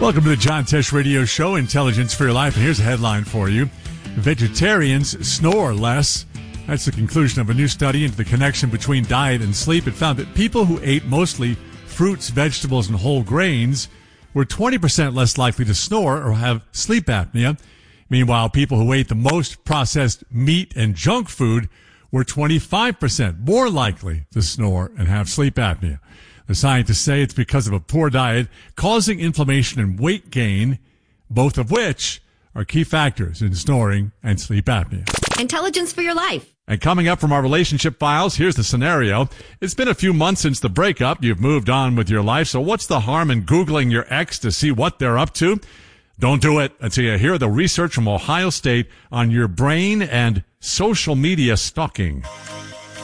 Welcome to the John Tesh Radio Show, Intelligence for Your Life. And here's a headline for you. Vegetarians snore less. That's the conclusion of a new study into the connection between diet and sleep. It found that people who ate mostly fruits, vegetables, and whole grains were 20% less likely to snore or have sleep apnea. Meanwhile, people who ate the most processed meat and junk food were 25% more likely to snore and have sleep apnea. The scientists say it's because of a poor diet causing inflammation and weight gain, both of which are key factors in snoring and sleep apnea. Intelligence for Your Life. And coming up from our relationship files, here's the scenario. It's been a few months since the breakup. You've moved on with your life. So what's the harm in Googling your ex to see what they're up to? Don't do it until you hear the research from Ohio State on your brain and social media stalking.